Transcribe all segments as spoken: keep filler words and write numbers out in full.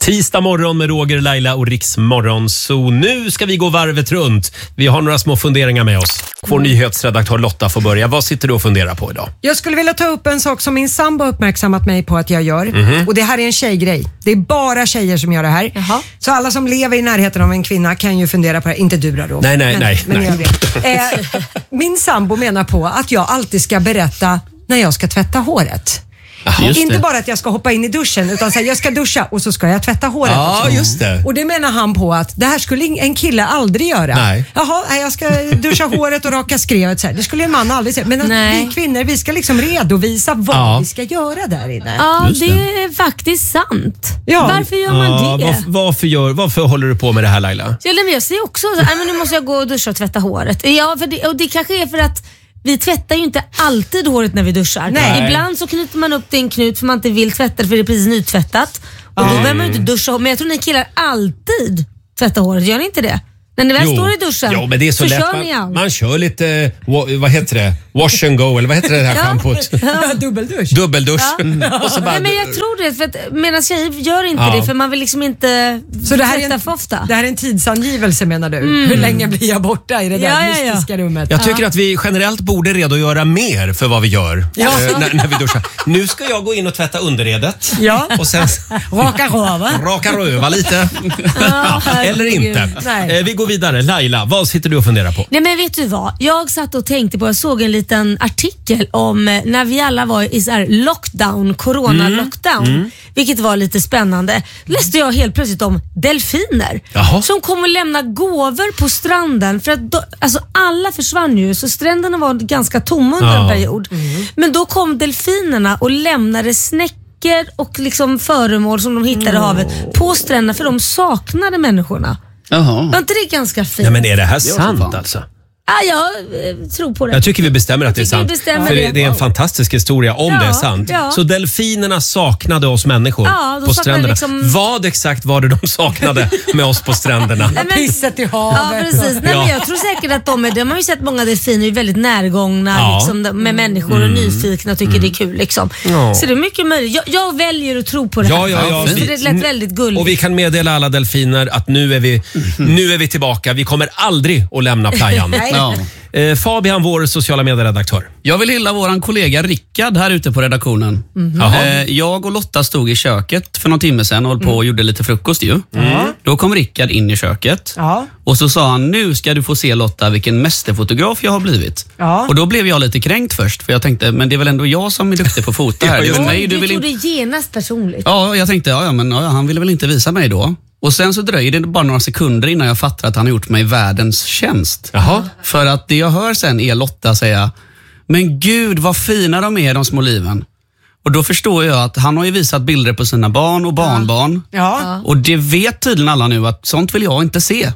Tisdag morgon med Roger, Laila och Riks morgon. Så nu ska vi gå varvet runt. Vi har några små funderingar med oss. Vår nyhetsredaktör Lotta får börja. Vad sitter du och funderar på idag? Jag skulle vilja ta upp en sak som min sambo har uppmärksammat mig på att jag gör. Mm-hmm. Och det här är en tjejgrej. Det är bara tjejer som gör det här. Jaha. Så alla som lever i närheten av en kvinna kan ju fundera på det. Inte du då, Roger. Nej, nej, men, nej. Men nej. Jag eh, min sambo menar på att jag alltid ska berätta när jag ska tvätta håret. Aha, inte bara att jag ska hoppa in i duschen utan så här, jag ska duscha och så ska jag tvätta håret. Ja, också. Just det. Och det menar han på att det här skulle en kille aldrig göra. Nej. Jaha, jag ska duscha håret och raka skrevet så här. Det skulle en man aldrig säga. Men att vi kvinnor, vi ska liksom redovisa vad ja. vi ska göra där inne. Ja, det. det är faktiskt sant. Ja. Varför gör man ja, det? Varför, varför, gör, varför håller du på med det här, Laila? Ja, men jag säger också så här, men nu måste jag gå och duscha och tvätta håret. Ja, för det, och det kanske är för att vi tvättar ju inte alltid håret när vi duschar. Nej. Ibland så knyter man upp det i en knut för man inte vill tvätta det för det är precis nytvättat. Och mm. då behöver man ju inte duscha. Men jag tror ni killar alltid tvättar håret. Gör ni inte det? När ni väl jo. står i duschen jo, men det är så, så lätt. kör ni man, allt. man kör lite, vad heter det? Wash and go, eller vad heter det här schampot? Ja, dubbeldusch. Dubbeldusch. Ja. Och så bara, nej, men jag tror det, för att medan tjejer gör inte ja. det, för man vill liksom inte så det här är en, för ofta. Det här är en tidsangivelse, menar du? Mm. Hur länge blir jag borta i det där ja, ja, mystiska ja. rummet? Jag tycker ja. att vi generellt borde redogöra mer för vad vi gör ja. äh, när, när vi duschar. Nu ska jag gå in och tvätta underredet. Ja. Och sen raka röva. Raka röva lite. Ja, eller inte. Nej. Vi går vidare. Laila, vad sitter du och funderar på? Nej, men vet du vad? Jag satt och tänkte på, jag såg en liten artikel om när vi alla var i så här lockdown, corona-lockdown, mm. Mm. vilket var lite spännande. Läste jag helt plötsligt om delfiner. Jaha. Som kom och lämna gåvor på stranden för att då, alltså alla försvann ju, så stränderna var ganska tomma under ja. en period. Mm. Men då kom delfinerna och lämnade snäckor och liksom föremål som de hittade i oh. havet på stränderna, för de saknade människorna. Jaha. Var inte det ganska fint? Ja, men är det här sant alltså? Ja, jag eh, tror på det. Jag tycker vi bestämmer att det är sant. För det, det är en fantastisk historia om ja, det är sant. Ja. Så delfinerna saknade oss människor ja, på stränderna. Liksom... Vad exakt var det de saknade med oss på stränderna? Nej, men... Pisset i havet. Ja, precis. Nej, men jag tror säkert att de är det. Man har ju sett många delfiner är väldigt närgångna ja. liksom, med människor och mm. nyfikna och tycker mm. det är kul. Liksom. Ja. Så det är mycket möjligt. Jag, jag väljer att tro på det här. Ja, ja, ja. För det lät väldigt gulligt. Och vi kan meddela alla delfiner att nu är vi, mm. nu är vi tillbaka. Vi kommer aldrig att lämna playan. Ja. Eh, Fabian, vår sociala medieredaktör. Jag vill hylla våran kollega Rickard här ute på redaktionen. Mm-hmm. Eh, jag och Lotta stod i köket för någon timme sedan och höll på och gjorde lite frukost ju. Mm. Då kom Rickard in i köket. Ja. Och så sa han, nu ska du få se Lotta vilken mästerfotograf jag har blivit. Ja. Och då blev jag lite kränkt först, för jag tänkte, men det är väl ändå jag som är duktig på foto här. ja, nej, du du vill tog in... det genast personligt. Ja, jag tänkte, ja, ja men ja, han ville väl inte visa mig då. Och sen så dröjer det bara några sekunder innan jag fattar att han har gjort mig världens tjänst. Jaha. För att det jag hör sen är Lotta säga, men gud vad fina de är, de små liven. Och då förstår jag att han har ju visat bilder på sina barn och barnbarn. Ja. Och det vet tydligen alla nu att sånt vill jag inte se.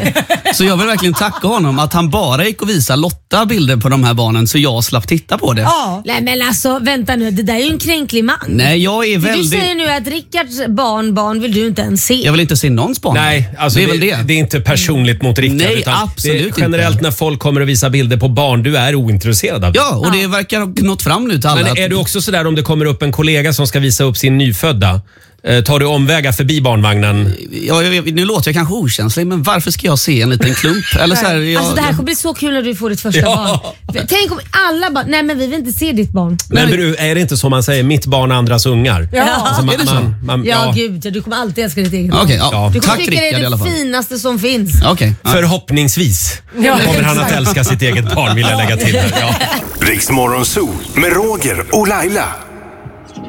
Så jag vill verkligen tacka honom att han bara gick och visade Lotta bilder på de här barnen så jag slapp titta på det. Ja. Nej men alltså, vänta nu, det där är ju en kränklig man. Nej, jag är väldigt... Du säger nu att Rickards barnbarn vill du inte ens se. Jag vill inte se någons barn. Nej, alltså det är, det, väl det. det är inte personligt mot Rickard. Nej, absolut inte. Generellt inte. När folk kommer och visar bilder på barn, du är ointresserad av det. Ja, och ja. det verkar ha nått fram nu till alla. Men är du också sådär om det kommer upp en kollega som ska visa upp sin nyfödda? Eh, tar du omvägar förbi barnvagnen? Ja, jag, jag, nu låter jag kanske okänslig, men varför ska jag se en liten klump? Eller så här, jag, alltså det här kommer bli så kul när du får ditt första ja. barn. Tänk om alla bara, nej men vi vill inte se ditt barn. Men du, är det inte som man säger, mitt barn andras ungar? Ja, alltså, man, är det så? Man, man, ja, ja, gud, du kommer alltid älska ditt eget barn. Okay, ja. Du kommer Tack, tycka Rickard, det är det finaste som finns. Okay, ja. Förhoppningsvis ja, kommer han att älska sitt eget barn, vill jag lägga till här. Ja. Riks Morgonzoo med Roger och Laila.